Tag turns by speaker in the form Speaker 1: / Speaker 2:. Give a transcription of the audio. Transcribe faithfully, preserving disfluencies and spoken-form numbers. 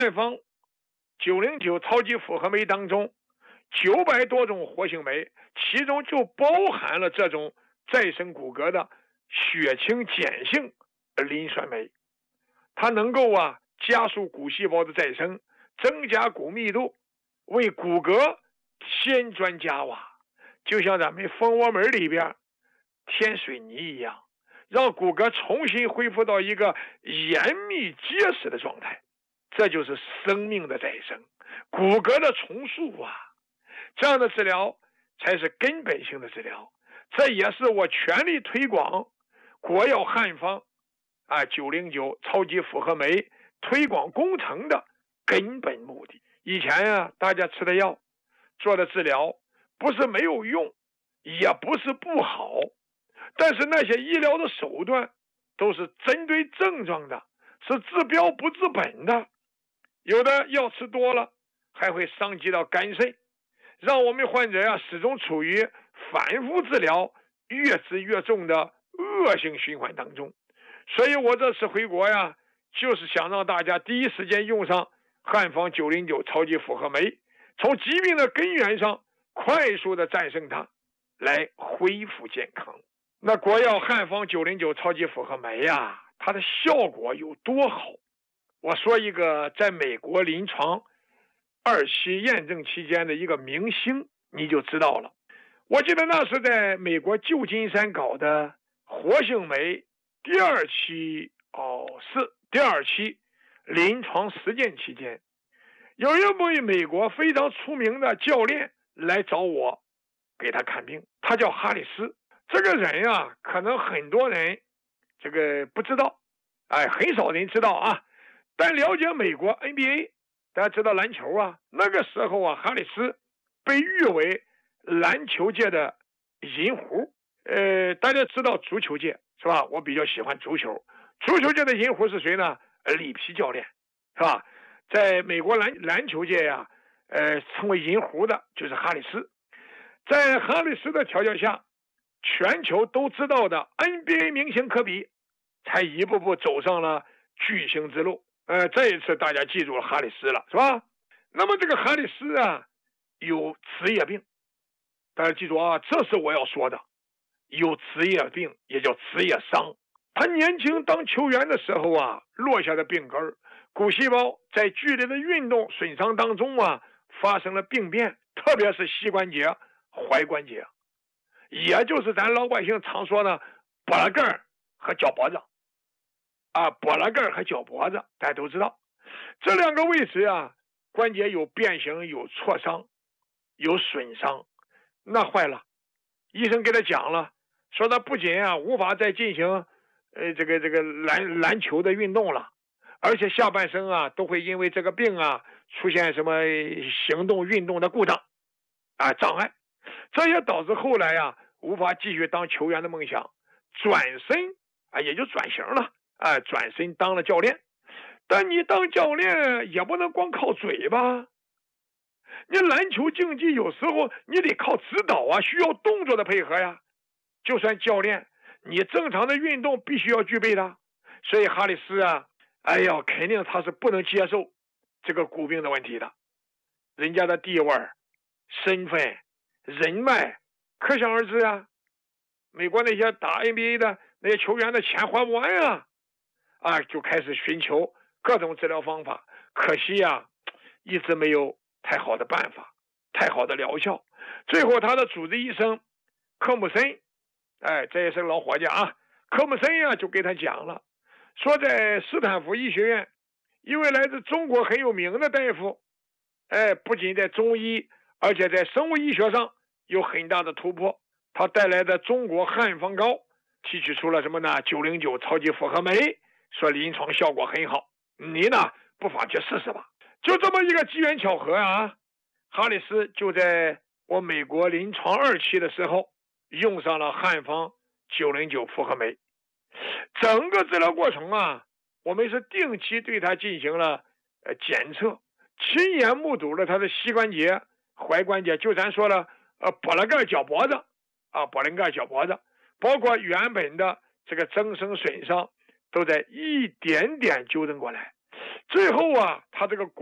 Speaker 1: 汉方九零九超级复合酶当中九百多种活性酶，其中就包含了这种再生骨骼的血清碱性磷酸酶，它能够啊加速骨细胞的再生，增加骨密度，为骨骼添砖加瓦，就像咱们蜂窝门里边添水泥一样，让骨骼重新恢复到一个严密结实的状态。这就是生命的再生，骨骼的重塑啊！这样的治疗才是根本性的治疗，这也是我全力推广国药汉方啊九零九超级复合酶推广工程的根本目的。以前啊，大家吃的药做的治疗不是没有用，也不是不好，但是那些医疗的手段都是针对症状的，是治标不治本的。有的药吃多了还会伤及到肝肾，让我们患者呀、啊、始终处于反复治疗越治越重的恶性循环当中。所以我这次回国呀，就是想让大家第一时间用上汉方九零九超级复合酶，从疾病的根源上快速的战胜它，来恢复健康。那国药汉方九零九超级复合酶呀，它的效果有多好？我说一个在美国临床二期验证期间的一个明星，你就知道了。我记得那是在美国旧金山搞的活性酶第二期哦，是第二期临床实践期间，有一位美国非常出名的教练来找我给他看病，他叫哈里斯。这个人啊，可能很多人这个不知道，哎，很少人知道啊。但了解美国 N B A， 大家知道篮球啊，那个时候啊，哈里斯被誉为篮球界的银狐。呃，大家知道足球界是吧？我比较喜欢足球。足球界的银狐是谁呢？里皮教练是吧？在美国篮篮球界呀、啊，呃，称为银狐的就是哈里斯。在哈里斯的调教下，全球都知道的 N B A 明星科比才一步步走上了巨星之路。呃，这一次大家记住了哈里斯了，是吧？那么这个哈里斯啊，有职业病，大家记住啊，这是我要说的，有职业病也叫职业伤。他年轻当球员的时候啊，落下的病根，骨细胞在剧烈的运动损伤当中啊，发生了病变，特别是膝关节、踝关节，也就是咱老百姓常说的脖子根和脚脖子。啊，脖子根和脚脖子，大家都知道，这两个位置啊，关节有变形、有挫伤、有损伤，那坏了。医生给他讲了，说他不仅啊无法再进行呃这个这个篮篮球的运动了，而且下半身啊都会因为这个病啊出现什么行动运动的故障啊障碍，这也导致后来啊无法继续当球员的梦想，转身啊也就转型了。哎，转身当了教练，但你当教练也不能光靠嘴吧？你篮球竞技有时候你得靠指导啊，需要动作的配合呀。就算教练，你正常的运动必须要具备的。所以哈里斯啊，哎呀，肯定他是不能接受这个骨病的问题的。人家的地位、身份、人脉，可想而知啊。美国那些打 N B A 的那些球员的钱花不完啊。啊，就开始寻求各种治疗方法，可惜呀，一直没有太好的办法，太好的疗效。最后，他的主治医生科姆森，哎，这也是老伙计啊，科姆森呀就给他讲了，说在斯坦福医学院，一位来自中国很有名的大夫，哎，不仅在中医，而且在生物医学上有很大的突破。他带来的中国汉方膏提取出了什么呢？九零九超级复合酶。说临床效果很好，你呢不妨去试试吧。就这么一个机缘巧合啊，哈里斯就在我美国临床二期的时候用上了汉方九零九复合酶。整个治疗过程啊，我们是定期对他进行了呃检测，亲眼目睹了他的膝关节、踝关节，就咱说了呃脖子盖、脚脖子啊，脖子盖、脚脖子，包括原本的这个增生损伤。都在一点点纠正过来， 最后啊，他这个